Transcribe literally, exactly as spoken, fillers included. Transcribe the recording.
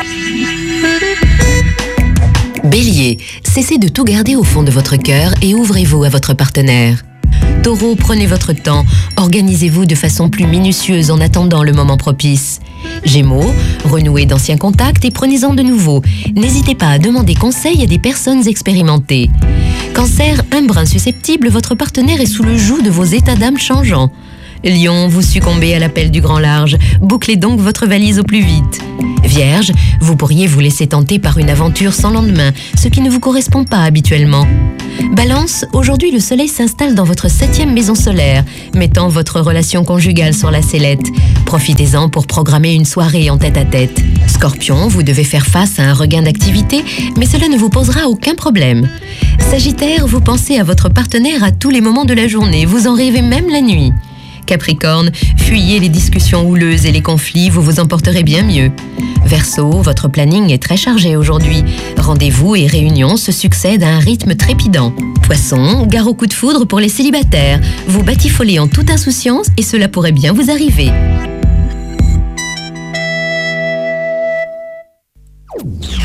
Bélier, cessez de tout garder au fond de votre cœur et ouvrez-vous à votre partenaire. Taureau, prenez votre temps, organisez-vous de façon plus minutieuse en attendant le moment propice. Gémeaux, renouez d'anciens contacts et prenez-en de nouveaux. N'hésitez pas à demander conseil à des personnes expérimentées. Cancer, un brin susceptible, votre partenaire est sous le joug de vos états d'âme changeants. Lion, vous succombez à l'appel du grand large, bouclez donc votre valise au plus vite. Vierge, vous pourriez vous laisser tenter par une aventure sans lendemain, ce qui ne vous correspond pas habituellement. Balance, aujourd'hui le soleil s'installe dans votre septième maison solaire, mettant votre relation conjugale sur la sellette. Profitez-en pour programmer une soirée en tête-à-tête. Scorpion, vous devez faire face à un regain d'activité, mais cela ne vous posera aucun problème. Sagittaire, vous pensez à votre partenaire à tous les moments de la journée, vous en rêvez même la nuit. Capricorne, fuyez les discussions houleuses et les conflits, vous vous en porterez bien mieux. Verseau, votre planning est très chargé aujourd'hui. Rendez-vous et réunions se succèdent à un rythme trépidant. Poisson, gare au coup de foudre pour les célibataires. Vous batifolez en toute insouciance et cela pourrait bien vous arriver.